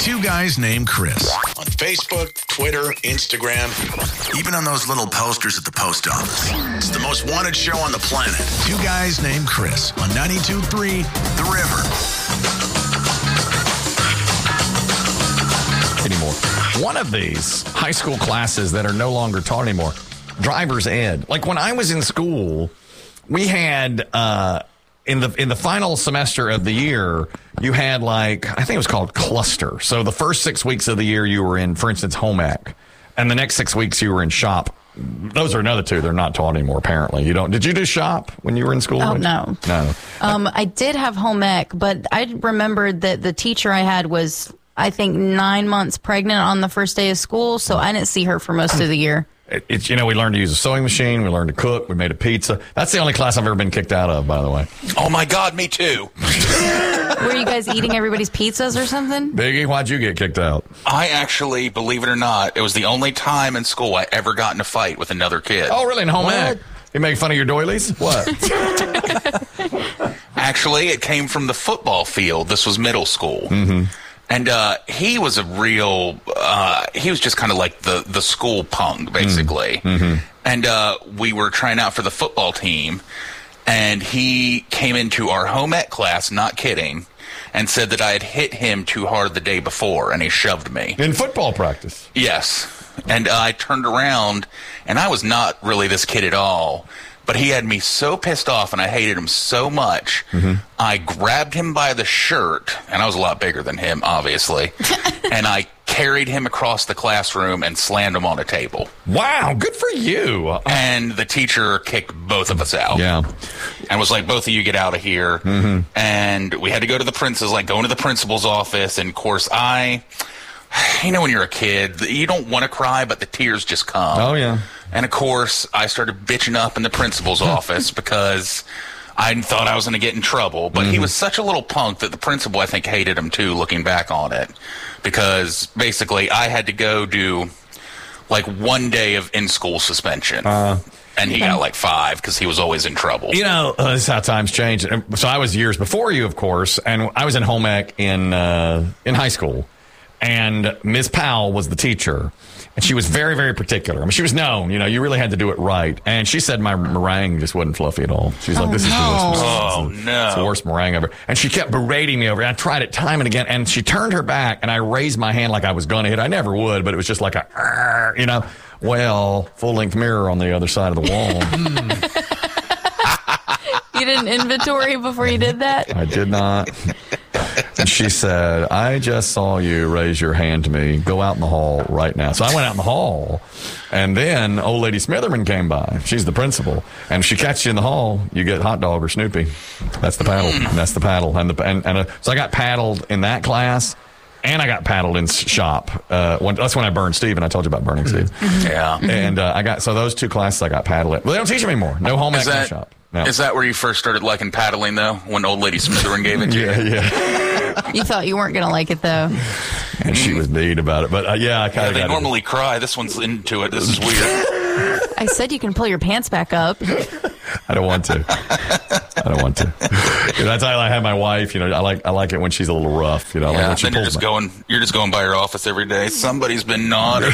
Two Guys Named Chris. On Facebook, Twitter, Instagram, even on those little posters at the post office. It's the most wanted show on the planet. Two Guys Named Chris on 92.3 The River. Anymore. One of these high school classes that are no longer taught anymore, driver's ed. Like when I was in school, we had in the final semester of the year, you had I think it was called cluster. So the first 6 weeks of the year you were in, for instance, home ec, and the next 6 weeks you were in shop. Those are another two. They're not taught anymore, apparently. Did you do shop when you were in school? Oh, no. No. I did have home ec, but I remembered that the teacher I had was, I think, 9 months pregnant on the first day of school, so I didn't see her for most of the year. It's we learned to use a sewing machine. We learned to cook. We made a pizza. That's the only class I've ever been kicked out of, by the way. Oh, my God, me too. Were you guys eating everybody's pizzas or something? Biggie, why'd you get kicked out? I actually, believe it or not, it was the only time in school I ever got in a fight with another kid. Oh, really? In home ec? You make fun of your doilies? What? Actually, it came from the football field. This was middle school. Mm-hmm. And he was a real, he was just kind of like the school punk, basically. Mm-hmm. And we were trying out for the football team, and he came into our home ec class, not kidding, and said that I had hit him too hard the day before, and he shoved me. In football practice? Yes. And I turned around, and I was not really this kid at all. But he had me so pissed off, and I hated him so much, I grabbed him by the shirt, and I was a lot bigger than him, obviously, and I carried him across the classroom and slammed him on a table. Wow, good for you. And the teacher kicked both of us out. Yeah. And was like, both of you get out of here. Mm-hmm. And we had to go to the going to the principal's office, and of course when you're a kid, you don't want to cry, but the tears just come. Oh, yeah. And, of course, I started bitching up in the principal's office because I thought I was going to get in trouble. But he was such a little punk that the principal, I think, hated him, too, looking back on it. Because, basically, I had to go do, 1 day of in-school suspension. And he got 5 because he was always in trouble. This is how times change. So I was years before you, of course, and I was in home ec in high school. And Ms. Powell was the teacher. And she was very, very particular. I mean, she was known, you really had to do it right. And she said my meringue just wasn't fluffy at all. She's like, this is the worst. Oh, no. It's the worst meringue ever. And she kept berating me over it. I tried it time and again. And she turned her back, and I raised my hand like I was going to hit. I never would, but it was just like full-length mirror on the other side of the wall. You did an inventory before you did that? I did not. And she said, I just saw you raise your hand to me. Go out in the hall right now. So I went out in the hall, and then old lady Smitherman came by. She's the principal. And if she catches you in the hall, you get hot dog or Snoopy. That's the paddle. And that's the paddle. So I got paddled in that class, and I got paddled in shop. That's when I burned Steve, and I told you about burning Steve. Yeah. And so those two classes I got paddled in. Well, they don't teach them anymore. No home ec, no shop. No. Is that where you first started liking paddling, though, when old lady Smitherman gave it to you? Yeah. You thought you weren't going to like it, though. And she was neat about it. But, I kind of they normally cry. This one's into it. This is weird. I said you can pull your pants back up. I don't want to. That's how I have my wife. I like it when she's a little rough. Like when she then you're just going by her office every day. Somebody's been naughty.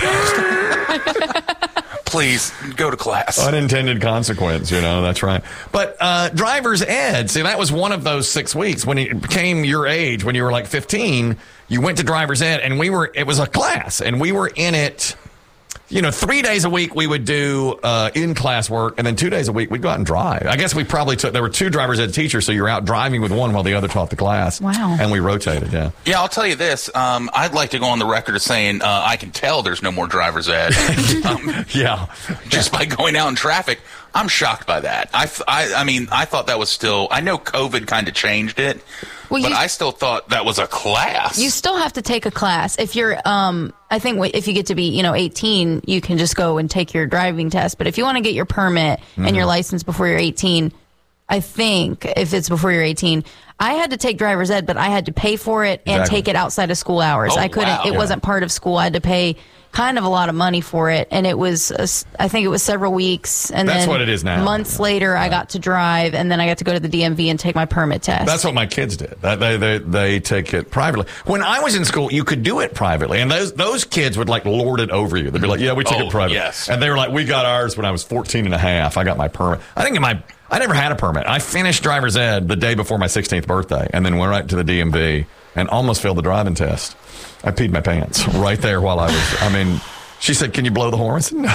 Please go to class. Unintended consequence, that's right. But driver's ed, see, that was one of those 6 weeks. When it became your age, when you were 15, you went to driver's ed, and it was a class, and we were in it. 3 days a week we would do in-class work, and then 2 days a week we'd go out and drive. I guess we probably there were 2 driver's ed teachers, so you were out driving with one while the other taught the class. Wow. And we rotated, yeah. Yeah, I'll tell you this. I'd like to go on the record as saying I can tell there's no more driver's ed. Yeah. Just by going out in traffic. I'm shocked by that. I mean, I thought that was still, I know COVID kind of changed it, but I still thought that was a class. You still have to take a class. If you're, I think if you get to be, 18, you can just go and take your driving test. But if you want to get your permit and your license before you're 18, I think, if it's before you're 18. I had to take driver's ed, but I had to pay for it and take it outside of school hours. Oh, I couldn't. wow. It wasn't part of school. I had to pay kind of a lot of money for it, and it was I think it was several weeks, and That's then what it is now. months later I got to drive, and then I got to go to the DMV and take my permit test. That's what my kids did. They take it privately. When I was in school, you could do it privately, and those kids would like lord it over you. They'd be like, "Yeah, we took it privately." Yes. And they were like, "We got ours when I was 14 and a half. I got my permit. I never had a permit. I finished driver's ed the day before my 16th birthday, and then went right to the DMV and almost failed the driving test. I peed my pants right there while I was. She said, "Can you blow the horn?" I said, "No,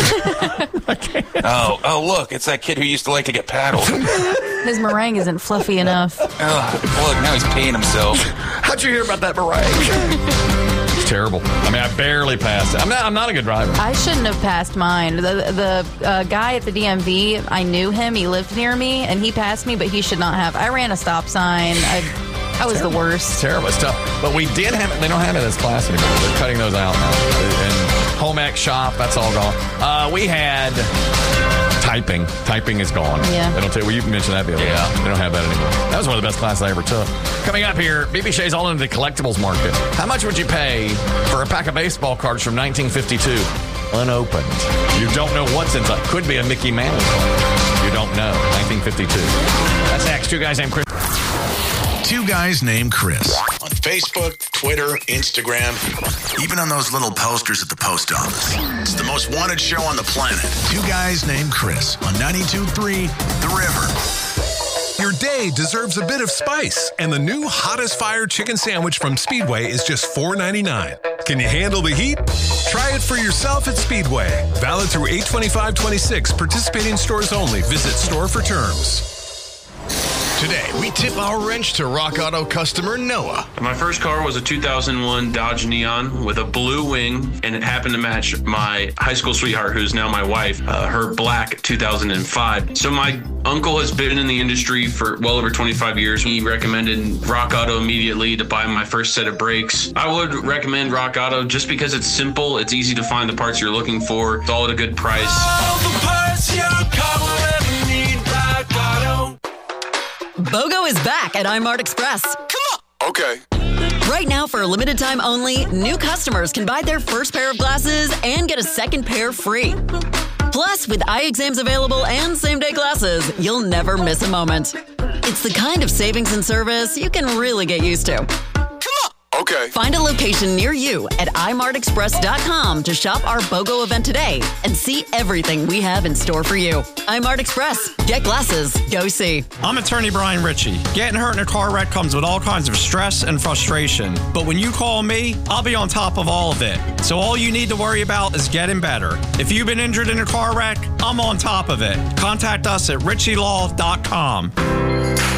I can't." Oh, look, it's that kid who used to like to get paddled. His meringue isn't fluffy enough. Oh, look, now he's peeing himself. How'd you hear about that meringue? It's terrible. I barely passed it. I'm not a good driver. I shouldn't have passed mine. The guy at the DMV, I knew him. He lived near me, and he passed me, but he should not have. I ran a stop sign. I was the worst. It's terrible. It's tough. But we did have it. They don't have it as class anymore. They're cutting those out now. And home ec shop, that's all gone. We had typing. Typing is gone. Yeah. They don't tell you. Well, you mentioned that the other day. They don't have that anymore. That was one of the best classes I ever took. Coming up here, BB Shea's all into the collectibles market. How much would you pay for a pack of baseball cards from 1952? Unopened. You don't know what's inside. Could be a Mickey Mantle card. You don't know. 1952. That's next. Two guys named Chris. Two Guys Named Chris. On Facebook, Twitter, Instagram, even on those little posters at the post office. It's the most wanted show on the planet. Two Guys Named Chris on 92.3 The River. Your day deserves a bit of spice, and the new Hottest Fire Chicken Sandwich from Speedway is just $4.99. Can you handle the heat? Try it for yourself at Speedway. Valid through 8/25/26. Participating stores only. Visit store for terms. Today, we tip our wrench to Rock Auto customer Noah. My first car was a 2001 Dodge Neon with a blue wing, and it happened to match my high school sweetheart, who's now my wife, her black 2005. So my uncle has been in the industry for well over 25 years. He recommended Rock Auto immediately to buy my first set of brakes. I would recommend Rock Auto just because it's simple, it's easy to find the parts you're looking for, it's all at a good price. All the parts your car will ever need, Rock Auto. BOGO is back at iMart Express. Come on. Okay. Right now, for a limited time only, new customers can buy their first pair of glasses and get a second pair free. Plus, with eye exams available and same-day glasses, you'll never miss a moment. It's the kind of savings and service you can really get used to. Okay. Find a location near you at imartexpress.com to shop our BOGO event today and see everything we have in store for you. iMart Express. Get glasses. Go see. I'm attorney Brian Ritchie. Getting hurt in a car wreck comes with all kinds of stress and frustration. But when you call me, I'll be on top of all of it. So all you need to worry about is getting better. If you've been injured in a car wreck, I'm on top of it. Contact us at ritchielaw.com.